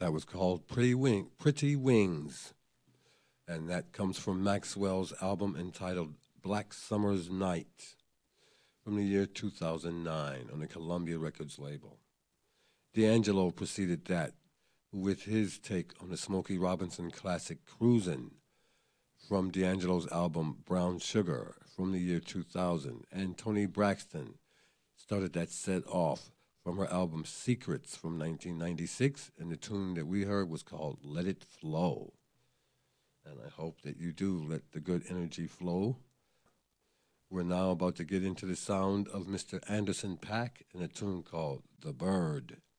That was called Pretty Wings, and that comes from Maxwell's album entitled Black Summer's Night from the year 2009 on the Columbia Records label. D'Angelo preceded that with his take on the Smokey Robinson classic Cruisin' from D'Angelo's album Brown Sugar from the year 2000, and Toni Braxton started that set off from her album Secrets from 1996, and the tune that we heard was called Let It Flow. And I hope that you do let the good energy flow. We're now about to get into the sound of Mr. Anderson .Paak in a tune called The Bird.